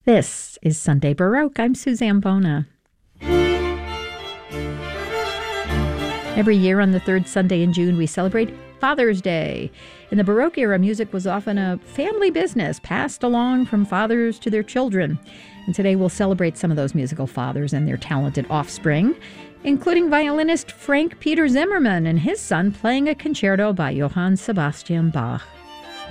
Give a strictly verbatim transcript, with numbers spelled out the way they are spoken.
This is Sunday Baroque. I'm Suzanne Bona. Every year on the third Sunday in June, we celebrate Father's Day. In the Baroque era, music was often a family business passed along from fathers to their children. And today we'll celebrate some of those musical fathers and their talented offspring, including violinist Frank Peter Zimmermann and his son playing a concerto by Johann Sebastian Bach.